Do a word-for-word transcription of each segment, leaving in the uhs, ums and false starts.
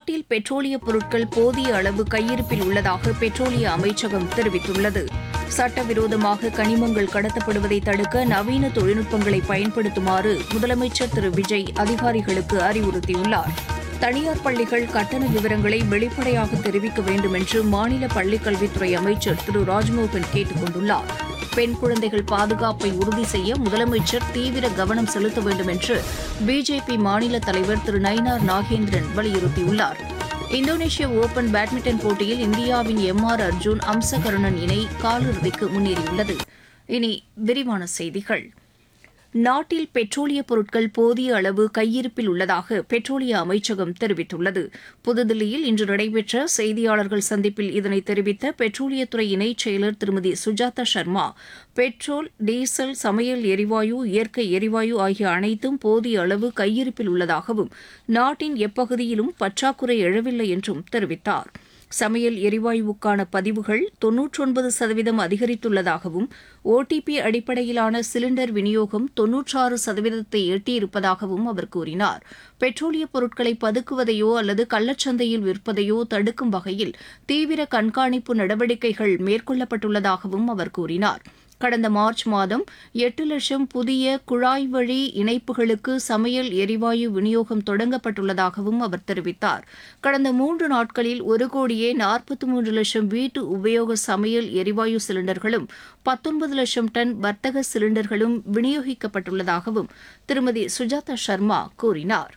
நாட்டில் பெட்ரோலிய பொருட்கள் போதிய அளவு கையிருப்பில் உள்ளதாக பெட்ரோலிய அமைச்சகம் தெரிவித்துள்ளது. சட்டவிரோதமாக கனிமங்கள் கடத்தப்படுவதை தடுக்க நவீன தொழில்நுட்பங்களை பயன்படுத்துமாறு முதலமைச்சர் திரு விஜய் அதிகாரிகளுக்கு அறிவுறுத்தியுள்ளார். தனியார் பள்ளிகள் கட்டண விவரங்களை வெளிப்படையாக தெரிவிக்க வேண்டும் என்று மாநில பள்ளிக்கல்வித்துறை அமைச்சர் திரு ராஜ்மோகன் கேட்டுக் கொண்டுள்ளார். பெண் குழந்தைகள் பாதுகாப்பை உறுதி செய்ய முதலமைச்சர் தீவிர கவனம் செலுத்த வேண்டும் என்று பிஜேபி மாநில தலைவர் திரு நயினார் நாகேந்திரன் வலியுறுத்தியுள்ளார். இந்தோனேஷிய ஓபன் பேட்மிண்டன் போட்டியில் இந்தியாவின் எம் ஆர் அர்ஜுன் அம்சகருணன் இணை காலிறுதிக்கு முன்னேறியுள்ளது. இனி விரிவான செய்திகள். நாட்டில் பெட்ரோலிய பொருட்கள் போதிய அளவு கையிருப்பில் உள்ளதாக பெட்ரோலிய அமைச்சகம் தெரிவித்துள்ளது. புதுதில்லியில் இன்று நடைபெற்ற செய்தியாளர்கள் சந்திப்பில் இதனை தெரிவித்த பெட்ரோலியத்துறை இணைச் செயலர் திருமதி சுஜாதா சர்மா, பெட்ரோல், டீசல், சமையல் எரிவாயு, இயற்கை எரிவாயு ஆகிய அனைத்தும் போதிய அளவு கையிருப்பில் உள்ளதாகவும் நாட்டின் எப்பகுதியிலும் பற்றாக்குறை எழவில்லை என்றும் தெரிவித்தார். சமையல் எரிவாயுவுக்கான பதிவுகள் தொன்னூற்றொன்பது சதவீதம் அதிகரித்துள்ளதாகவும் ஓடிபி அடிப்படையிலான சிலிண்டர் விநியோகம் தொன்னூற்றாறு சதவீதத்தை எட்டியிருப்பதாகவும் அவர் கூறினார். பெட்ரோலிய பொருட்களை பதுக்குவதையோ அல்லது கள்ளச்சந்தையில் விற்பதையோ தடுக்கும் வகையில் தீவிர கண்காணிப்பு நடவடிக்கைகள் மேற்கொள்ளப்பட்டுள்ளதாகவும் அவர் கூறினார். கடந்த மார்ச் மாதம் எட்டு லட்சம் புதிய குழாய் வழி இணைப்புகளுக்கு சமையல் எரிவாயு விநியோகம் தொடங்கப்பட்டுள்ளதாகவும் அவர் தெரிவித்தார். கடந்த மூன்று நாட்களில் ஒரு கோடியே நாற்பத்தி மூன்று லட்சம் வீட்டு உபயோக சமையல் எரிவாயு சிலிண்டர்களும் பத்தொன்பது லட்சம் டன் வர்த்தக சிலிண்டர்களும் விநியோகிக்கப்பட்டுள்ளதாகவும் திருமதி சுஜாதா சர்மா கூறினார்.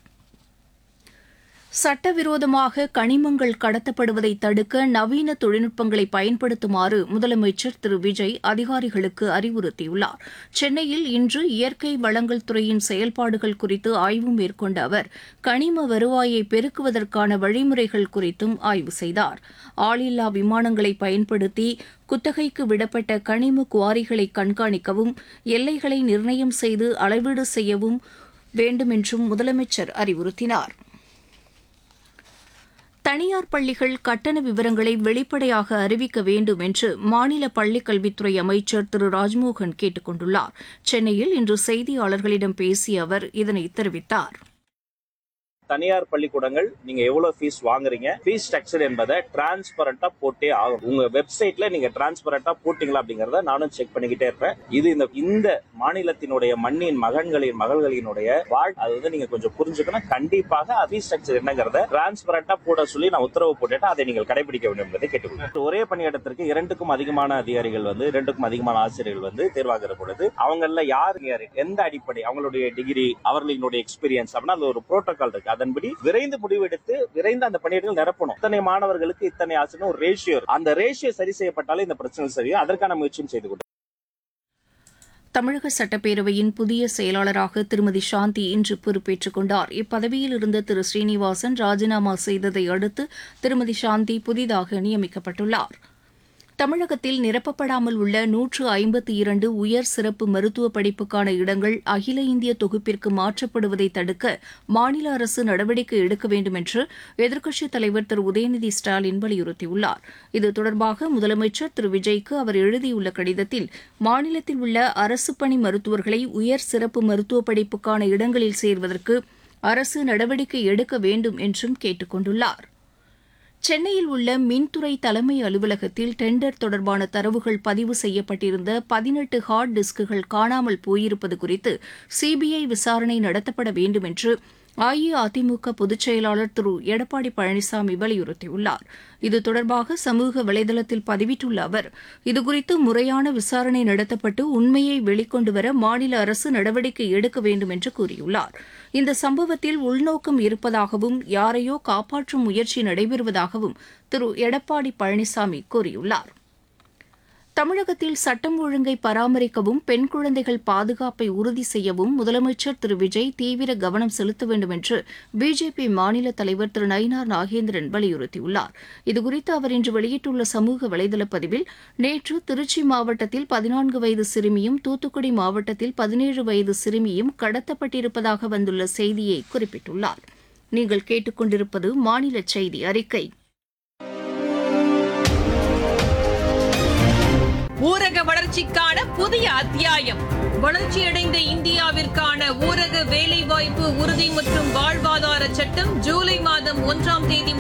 சட்டவிரோதமாக கனிமங்கள் கடத்தப்படுவதை தடுக்க நவீன தொழில்நுட்பங்களை பயன்படுத்துமாறு முதலமைச்சர் திரு விஜய் அதிகாரிகளுக்கு அறிவுறுத்தியுள்ளார். சென்னையில் இன்று இயற்கை வளங்கள் துறையின் செயல்பாடுகள் குறித்து ஆய்வு மேற்கொண்ட அவர் கனிம வருவாயை பெருக்குவதற்கான வழிமுறைகள் குறித்தும் ஆய்வு செய்தார். ஆளில்லா விமானங்களை பயன்படுத்தி குத்தகைக்கு விடப்பட்ட கனிம குவாரிகளை கண்காணிக்கவும் எல்லைகளை நிர்ணயம் செய்து அளவீடு செய்யவும் வேண்டும் என்றும் முதலமைச்சர் அறிவுறுத்தினார். தனியார் பள்ளிகள் கட்டண விவரங்களை வெளிப்படையாக அறிவிக்க வேண்டும் என்று மாநில பள்ளிக்கல்வித்துறை அமைச்சர் திரு ராஜ்மோகன் கேட்டுக் கொண்டுள்ளார். சென்னையில் இன்று செய்தியாளர்களிடம் பேசிய அவர் இதனை தெரிவித்தார். தனியார் பள்ளிக்கூடங்கள் நீங்க எவ்வளவு ஃபீஸ் வாங்குறீங்க, ஃபீஸ் ஸ்ட்ரக்சர் என்பதை டிரான்ஸ்பரண்டா போட்டே ஆகும். உங்க வெப்சைட்ல நீங்க டிரான்ஸ்பரண்டா போட்டீங்களா அப்படிங்கறத நானும் செக் பண்ணிக்கிட்டே இருப்பேன். இது இந்த இந்த மாநிலத்தினுடைய மண்ணின் மகன்களின் மகள்களினுடைய வாழ் அது வந்து நீங்க கொஞ்சம் புரிஞ்சுக்கணும். கண்டிப்பாக ஃபீஸ் ஸ்ட்ரக்சர் என்னங்கிறத டிரான்ஸ்பரண்டா போட சொல்லி நான் உத்தரவு போட்டுட்டு அதை நீங்கள் கடைபிடிக்க வேண்டும் என்பதை கேட்டுக்கொள்கிறேன். ஒரே பணியிடத்திற்கு இரண்டுக்கும் அதிகமான அதிகாரிகள் வந்து இரண்டுக்கும் அதிகமான ஆசிரியர்கள் வந்து தேர்வாகிற பொழுது அவங்கள யார் யாரு எந்த அடிப்படை அவங்களுடைய டிகிரி அவர்களுடைய எக்ஸ்பீரியன்ஸ் அப்படின்னா அது ஒரு புரோட்டோகால் இருக்கு. அதன்படி விரைந்து முடிவெடுத்து விரைந்து அந்த பணியிடங்கள் நிரப்பணும். இத்தனை மாணவர்களுக்கு இத்தனை ஆசிரியர் ஒரு ரேஷியோ, அந்த ரேஷியோ சரி செய்யப்பட்டாலே இந்த பிரச்சனை சரியும். அதற்கான முயற்சியும் செய்து கொண்டு தமிழக சட்டப்பேரவையின் புதிய செயலாளராக திருமதி சாந்தி இன்று பொறுப்பேற்றுக் கொண்டார். இப்பதவியில் இருந்த திரு ஸ்ரீனிவாசன் ராஜினாமா செய்ததை அடுத்து திருமதி சாந்தி புதிதாக நியமிக்கப்பட்டுள்ளார். தமிழகத்தில் நிரப்பப்படாமல் உள்ள நூற்று ஐம்பத்தி இரண்டு உயர் சிறப்பு மருத்துவ படிப்புக்கான இடங்கள் அகில இந்திய தொகுப்பிற்கு மாற்றப்படுவதை தடுக்க மாநில அரசு நடவடிக்கை எடுக்க வேண்டும் என்று எதிர்க்கட்சித் தலைவர் திரு உதயநிதி ஸ்டாலின் வலியுறுத்தியுள்ளார். இது தொடர்பாக முதலமைச்சர் திரு விஜய்க்கு அவர் எழுதியுள்ள கடிதத்தில் மாநிலத்தில் உள்ள அரசு பணி மருத்துவர்களை உயர் சிறப்பு மருத்துவ படிப்புக்கான இடங்களில் சேர்வதற்கு அரசு நடவடிக்கை எடுக்க வேண்டும் என்றும் கேட்டுக் கொண்டுள்ளார். சென்னையில் உள்ள மின்துறை தலைமை அலுவலகத்தில் டெண்டர் தொடர்பான தரவுகள் பதிவு செய்யப்பட்டிருந்த பதினெட்டு ஹார்ட் டிஸ்குகள் காணாமல் போயிருப்பது குறித்து சிபிஐ விசாரணை நடத்தப்பட வேண்டும் என்று அஇஅதிமுக பொதுச் செயலாளர் திரு எடப்பாடி பழனிசாமி வலியுறுத்தியுள்ளார். இது தொடர்பாக சமூக வலைதளத்தில் பதிவிட்டுள்ள அவர் இதுகுறித்து முறையான விசாரணை நடத்தப்பட்டு உண்மையை வெளிக்கொண்டுவர மாநில அரசு நடவடிக்கை எடுக்க வேண்டும் என்று கூறியுள்ளார். இந்த சம்பவத்தில் உள்நோக்கம் இருப்பதாகவும் யாரையோ காப்பாற்றும் முயற்சி நடைபெறுவதாகவும் திரு எடப்பாடி பழனிசாமி கூறியுள்ளார். தமிழகத்தில் சட்டம் ஒழுங்கை பராமரிக்கவும் பெண் குழந்தைகள் பாதுகாப்பை உறுதி செய்யவும் முதலமைச்சர் திரு விஜய் தீவிர கவனம் செலுத்த வேண்டும் என்று பிஜேபி மாநில தலைவர் திரு நயினார் நாகேந்திரன் வலியுறுத்தியுள்ளார். இதுகுறித்து அவர் இன்று வெளியிட்டுள்ள சமூக வலைதள பதிவில் நேற்று திருச்சி மாவட்டத்தில் பதினான்கு வயது சிறுமியும் தூத்துக்குடி மாவட்டத்தில் பதினேழு வயது சிறுமியும் கடத்தப்பட்டிருப்பதாக வந்துள்ள செய்தியை குறிப்பிட்டுள்ளார். நீங்கள் கேட்டுக்கொண்டிருப்பது மாநில செய்தி அறிக்கை. ஊரக வளர்ச்சிக்கான புதிய அத்தியாயம். வளர்ச்சியடைந்த இந்தியாவிற்கான ஊரக வேலைவாய்ப்பு உறுதி மற்றும் வாழ்வாதார சட்டம் ஜூலை மாதம் ஒன்றாம் தேதி